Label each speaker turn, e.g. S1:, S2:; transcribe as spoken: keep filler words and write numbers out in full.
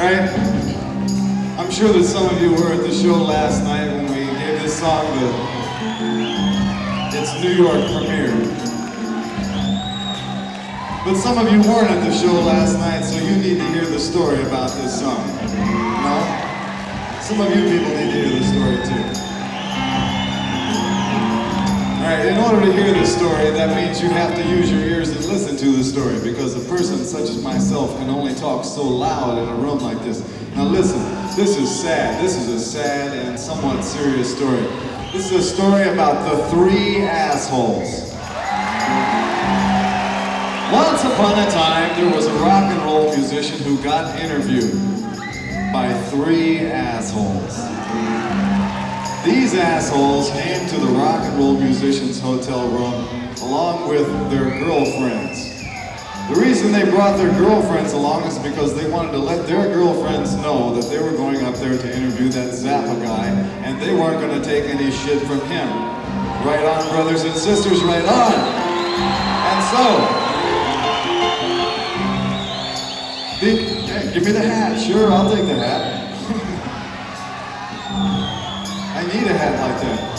S1: right? I'm sure that some of you were at the show last night when we gave this song the its New York premiere. But some of you weren't at the show last night, so you need to hear the story about this song. No? Some of you people need to hear the story too. Alright, in order to hear the story, that means you have to use your ears and listen to the story, because a person such as myself can only talk so loud in a room like this. Now listen, this is sad. This is a sad and somewhat serious story. This is a story about the three assholes. Once upon a time, there was a rock and roll musician who got interviewed by three assholes. These assholes came to the rock and roll musician's hotel room along with their girlfriends. The reason they brought their girlfriends along is because they wanted to let their girlfriends know that they were going up there to interview that Zappa guy, and they weren't going to take any shit from him. Right on, brothers and sisters, right on! And so, the, hey, give me the hat. Sure, I'll take the hat. I need a hat like that.